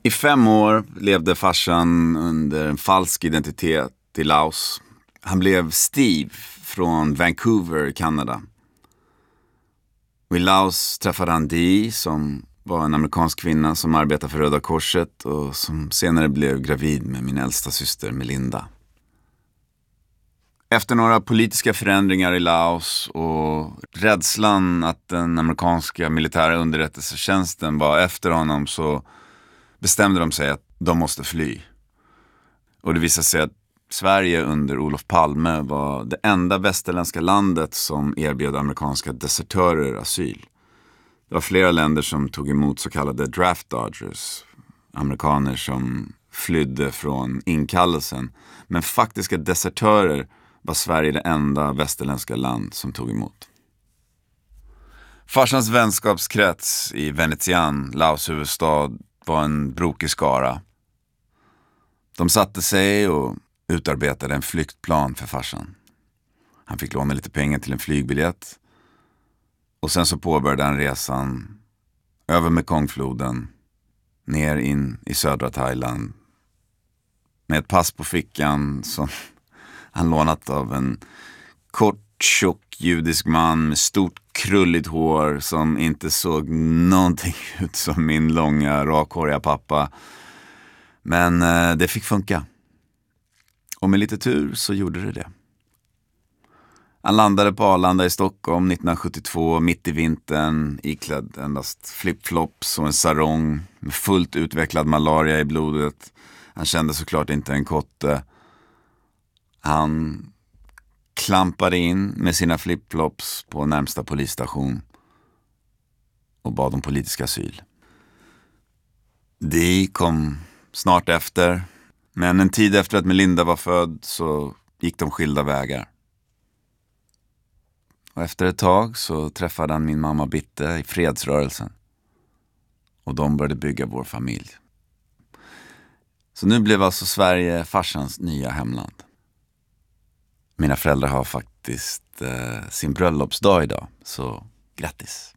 I 5 år levde farsan under en falsk identitet i Laos. Han blev Steve från Vancouver, Kanada. Och i Laos träffade han Dee, som var en amerikansk kvinna som arbetade för Röda Korset och som senare blev gravid med min äldsta syster Melinda. Efter några politiska förändringar i Laos och rädslan att den amerikanska militära underrättelsetjänsten var efter honom, så bestämde de sig att de måste fly. Och det visade sig att Sverige under Olof Palme var det enda västerländska landet som erbjöd amerikanska desertörer asyl. Det var flera länder som tog emot så kallade draft dodgers, amerikaner som flydde från inkallelsen. Men faktiska desertörer var Sverige det enda västerländska land som tog emot. Farsans vänskapskrets i Vientiane, Laos huvudstad, var en brokig skara. De satte sig och utarbetade en flyktplan för farsan. Han fick låna lite pengar till en flygbiljett. Och sen så påbörjade han resan över Mekongfloden, ner in i södra Thailand. Med ett pass på fickan som han lånat av en kort, tjock judisk man med stort krulligt hår som inte såg någonting ut som min långa, rakhåriga pappa. Men det fick funka. Och med lite tur så gjorde det. Han landade på Arlanda i Stockholm 1972, mitt i vintern, iklädd endast flipflops och en sarong med fullt utvecklad malaria i blodet. Han kände såklart inte en kotte. Han klampade in med sina flipflops på närmsta polisstation och bad om politisk asyl. Det kom snart efter, men en tid efter att Melinda var född så gick de skilda vägar. Och efter ett tag så träffade han min mamma Bitte i fredsrörelsen. Och de började bygga vår familj. Så nu blev alltså Sverige farsans nya hemland. Mina föräldrar har faktiskt sin bröllopsdag idag, så grattis!